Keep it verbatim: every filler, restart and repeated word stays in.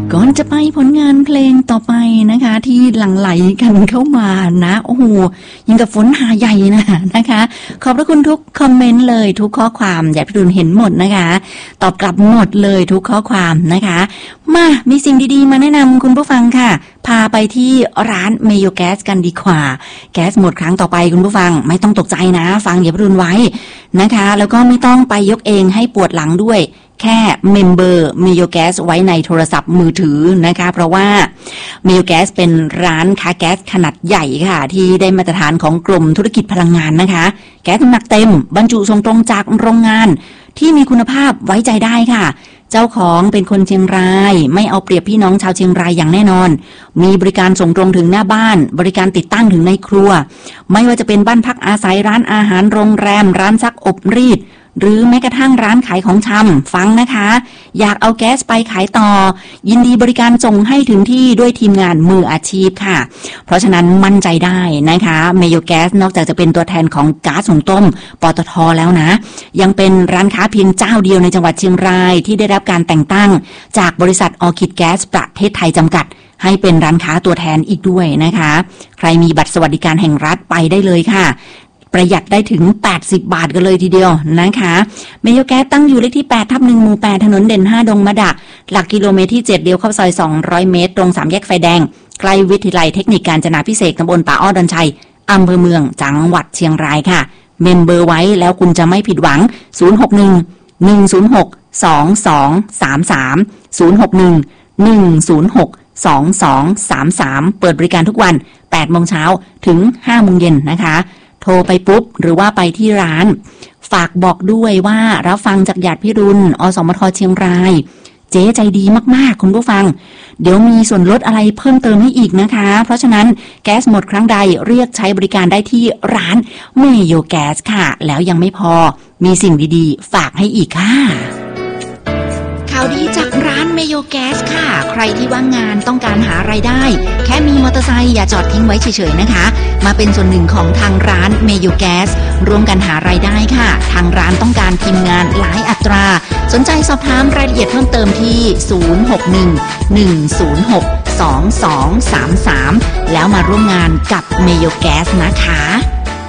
ก่อนจะไปผลงานเพลงต่อไปนะคะที่หลั่งไหลกันเข้ามานะโอ้โหยิ่งกับฝนหาใหญ่นะนะคะขอบพระคุณทุกคอมเมนต์เลยทุกข้อความอยากพี่ดุลเห็นหมดนะคะตอบกลับหมดเลยทุกข้อความนะคะมามีสิ่งดีๆมาแนะนำคุณผู้ฟังค่ะพาไปที่ร้านเมโยแก๊สกันดีกว่าแก๊สหมดครั้งต่อไปคุณผู้ฟังไม่ต้องตกใจนะฟังอย่าพี่ดุลไว้นะคะแล้วก็ไม่ต้องไปยกเองให้ปวดหลังด้วยแค่เมมเบอร์เมโยแก๊สไว้ในโทรศัพท์มือถือนะคะเพราะว่าเมโยแก๊สเป็นร้านค้าแก๊สขนาดใหญ่ค่ะที่ได้มาตรฐานของกรมธุรกิจพลังงานนะคะแก๊สน้ำหนักเต็มบรรจุส่งตรงจากโรงงานที่มีคุณภาพไว้ใจได้ค่ะเจ้าของเป็นคนเชียงรายไม่เอาเปรียบพี่น้องชาวเชียงรายอย่างแน่นอนมีบริการส่งตรงถึงหน้าบ้านบริการติดตั้งถึงในครัวไม่ว่าจะเป็นบ้านพักอาศัยร้านอาหารโรงแรมร้านซักอบรีดหรือแม้กระทั่งร้านขายของชำฟังนะคะอยากเอาแก๊สไปขายต่อยินดีบริการส่งให้ถึงที่ด้วยทีมงานมืออาชีพค่ะเพราะฉะนั้นมั่นใจได้นะคะเมโยแก๊สนอกจากจะเป็นตัวแทนของก๊าซหุงต้มปตท.แล้วนะยังเป็นร้านค้าเพียงเจ้าเดียวในจังหวัดเชียงรายที่ได้รับการแต่งตั้งจากบริษัทออร์คิดแก๊สประเทศไทยจำกัดให้เป็นร้านค้าตัวแทนอีกด้วยนะคะใครมีบัตรสวัสดิการแห่งรัฐไปได้เลยค่ะประหยัดได้ถึงแปดสิบบาทกันเลยทีเดียวนะคะเมโยแก๊สตั้งอยู่เลขที่แปดทับหนึ่งหมู่แปดถนนเด่นห้าดงมะดะหลักกิโลเมตรที่เจ็ดเลี้ยวเข้าซอยสองร้อยเมตรตรงสามแยกไฟแดงใกล้วิทยาลัยเทคนิคกาญจนาภิเษกตำบลป่าอ้อดอนชัยอำเภอเมืองจังหวัดเชียงรายค่ะเมมเบอร์ไว้แล้วคุณจะไม่ผิดหวังศูนย์ หก หนึ่ง หนึ่ง ศูนย์ หก สอง สอง สาม สาม ศูนย์ หก หนึ่ง หนึ่ง ศูนย์ หก สอง สอง สาม สามเปิดบริการทุกวันแปดโมงเช้าถึงห้าโมงเย็นนะคะโทรไปปุ๊บหรือว่าไปที่ร้านฝากบอกด้วยว่ารับฟังจากญาติพี่รุนอสมทเชียงรายเจ๊ใจดีมากๆคุณผู้ฟังเดี๋ยวมีส่วนลดอะไรเพิ่มเติมให้อีกนะคะเพราะฉะนั้นแก๊สหมดครั้งใดเรียกใช้บริการได้ที่ร้านเมโยแก๊สค่ะแล้วยังไม่พอมีสิ่งดีๆฝากให้อีกค่ะข่าวดีจากร้านเมโยแก๊สค่ะใครที่ว่างงานต้องการหารายได้แค่มีมอเตอร์ไซค์อย่าจอดทิ้งไว้เฉยๆนะคะมาเป็นส่วนหนึ่งของทางร้านเมโยแก๊สร่วมกันหารายได้ค่ะทางร้านต้องการทีมงานหลายอัตราสนใจสอบถามรายละเอียดเพิ่มเติมที่ศูนย์ หก หนึ่ง หนึ่ง ศูนย์ หก สอง สอง สาม สามแล้วมาร่วมงานกับเมโยแก๊สนะคะ